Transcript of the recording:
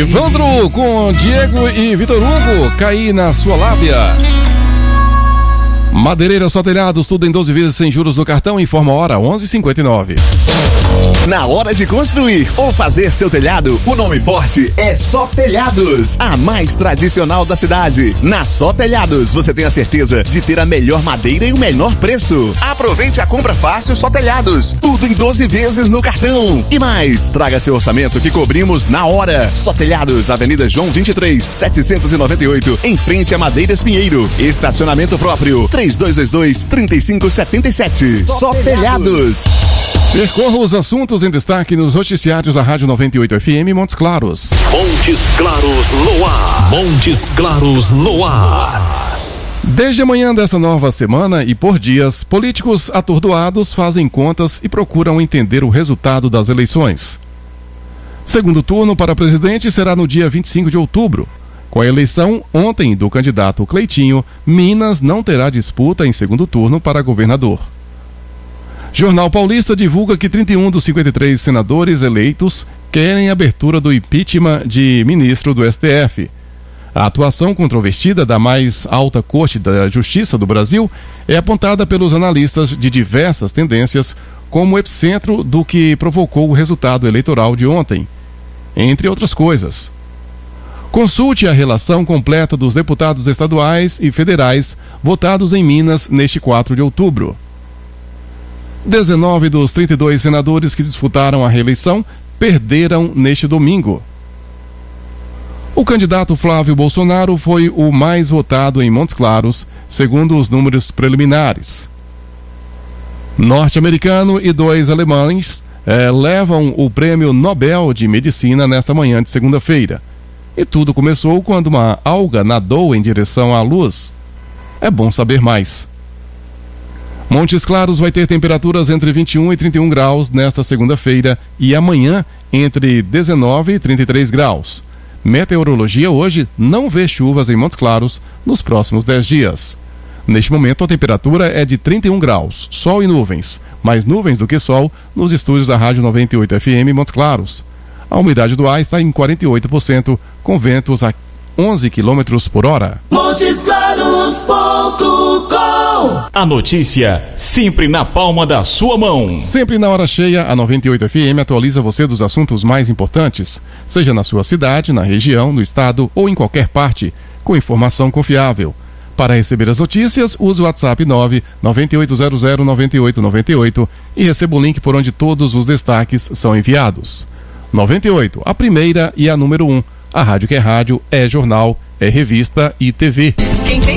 Evandro com Diego e Vitor Hugo, Caí na Sua Lábia. Madeireira Só Telhados, tudo em 12 vezes sem juros no cartão. Informa a hora, 11h59. Na hora de construir ou fazer seu telhado, o nome forte é Só Telhados, a mais tradicional da cidade. Na Só Telhados, você tem a certeza de ter a melhor madeira e o menor preço. Aproveite a compra fácil Só Telhados, tudo em 12 vezes no cartão. E mais, traga seu orçamento que cobrimos na hora. Só Telhados, Avenida João 23, 798, em frente a Madeiras Pinheiro. Estacionamento próprio, 3222-3577. Só Telhados. Percorra os assuntos em destaque nos noticiários da Rádio 98 FM Montes Claros. Montes Claros no ar. Montes Claros no ar. Desde a manhã dessa nova semana e por dias, políticos atordoados fazem contas e procuram entender o resultado das eleições. Segundo turno para presidente será no dia 25 de outubro. Com a eleição ontem do candidato Cleitinho, Minas não terá disputa em segundo turno para governador. Jornal Paulista divulga que 31 dos 53 senadores eleitos querem abertura do impeachment de ministro do STF. A atuação controvertida da mais alta corte da Justiça do Brasil é apontada pelos analistas de diversas tendências como epicentro do que provocou o resultado eleitoral de ontem, entre outras coisas. Consulte a relação completa dos deputados estaduais e federais votados em Minas neste 4 de outubro. 19 dos 32 senadores que disputaram a reeleição perderam neste domingo. O candidato Flávio Bolsonaro foi o mais votado em Montes Claros, segundo os números preliminares. Norte-americano e 2 alemães levam o Prêmio Nobel de Medicina nesta manhã de segunda-feira. E tudo começou quando uma alga nadou em direção à luz. É bom saber mais. Montes Claros vai ter temperaturas entre 21 e 31 graus nesta segunda-feira e amanhã entre 19 e 33 graus. Meteorologia hoje não vê chuvas em Montes Claros nos próximos 10 dias. Neste momento a temperatura é de 31 graus, sol e nuvens, mais nuvens do que sol nos estúdios da Rádio 98 FM Montes Claros. A umidade do ar está em 48%, com ventos a 11 km por hora. MontesClaros.com. A notícia sempre na palma da sua mão. Sempre na hora cheia, a 98 FM atualiza você dos assuntos mais importantes, seja na sua cidade, na região, no estado ou em qualquer parte, com informação confiável. Para receber as notícias, use o WhatsApp 998009898 e receba o link por onde todos os destaques são enviados. 98, a primeira e a número 1. A rádio que é rádio, é jornal, é revista e TV.